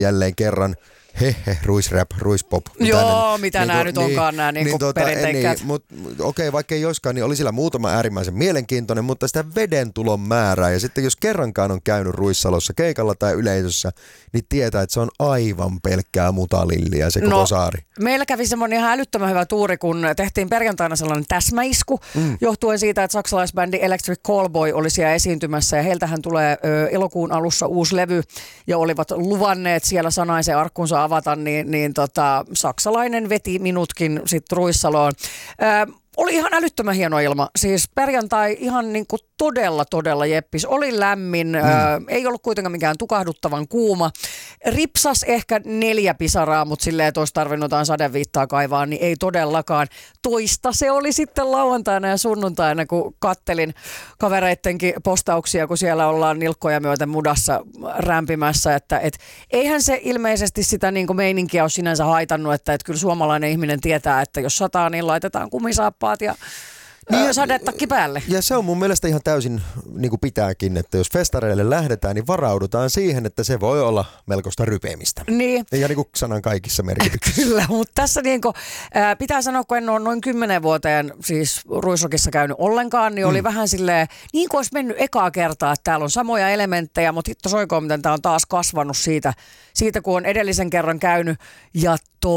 jälleen kerran. Ruisrap, ruispop. Joo, mitä nämä nyt onkaan nämä perinteikkäät. Okei, vaikka ei joskaan, niin oli sillä muutama äärimmäisen mielenkiintoinen, mutta sitä veden tulon määrää. Ja sitten jos kerrankaan on käynyt Ruissalossa keikalla tai yleisössä, niin tietää, että se on aivan pelkkää mutalilliä se koko saari. Meillä kävi semmoinen ihan älyttömän hyvä tuuri, kun tehtiin perjantaina sellainen täsmäisku, johtuen siitä, että saksalaisbändi Electric Callboy oli siellä esiintymässä ja heiltähän tulee elokuun alussa uusi levy ja olivat luvanneet siellä sanaisen arkkunsa avata, niin saksalainen veti minutkin sitten Ruissaloon. Oli ihan älyttömän hieno ilma. Siis perjantai ihan niin kuin todella jeppis. Oli lämmin, ei ollut kuitenkaan mikään tukahduttavan kuuma. Ripsas ehkä 4 pisaraa, mutta silleen, että olisi tarvinnut jotain sadeviittaa kaivaa, niin ei todellakaan. Toista se oli sitten lauantaina ja sunnuntaina, kun kattelin kavereittenkin postauksia, kun siellä ollaan nilkkoja myöten mudassa rämpimässä. Että eihän se ilmeisesti sitä niin kuin meininkiä ole sinänsä haitannut, että kyllä suomalainen ihminen tietää, että jos sataa, niin laitetaan kumisaappaat ja sadetakki päälle. Ja se on mun mielestä ihan täysin niin kuin pitääkin, että jos festareille lähdetään, niin varaudutaan siihen, että se voi olla melkoista rypeämistä. Niin. Ja niin kuin sanan kaikissa merkityksissä. Kyllä, mutta tässä niin kuin, pitää sanoa, kun en ole noin 10 vuoteen siis Ruisrockissa käynyt ollenkaan, niin oli vähän silleen, niin kuin olisi mennyt ekaa kertaa, että täällä on samoja elementtejä, mutta hitto soikoon, miten tämä on taas kasvanut siitä, kun on edellisen kerran käynyt. Ja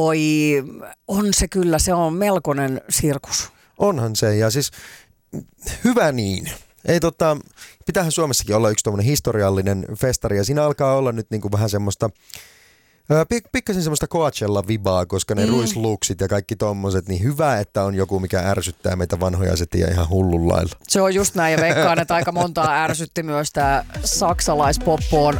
se on melkoinen sirkus. Onhan se, ja siis hyvä niin. Ei pitäähän Suomessakin olla yksi tuommoinen historiallinen festari, ja siinä alkaa olla nyt niinku vähän semmoista, pikkasen semmoista Coachella-vibaa, koska ne ruisluuksit ja kaikki tommoset, niin hyvä, että on joku, mikä ärsyttää meitä vanhoja setia ihan hullun lailla. Se on just näin, ja veikkaan, että aika montaa ärsytti myös tää saksalaispoppoon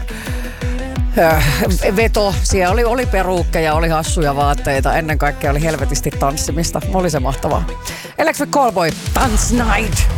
veto. Siellä oli peruukkeja, oli hassuja vaatteita. Ennen kaikkea oli helvetisti tanssimista. Oli se mahtavaa. Electric Callboy, Dance Night!